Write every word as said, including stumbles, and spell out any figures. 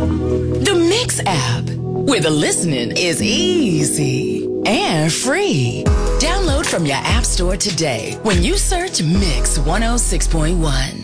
The Mix app, where the listening is easy and free. Download from your app store today when you search Mix one oh six point one.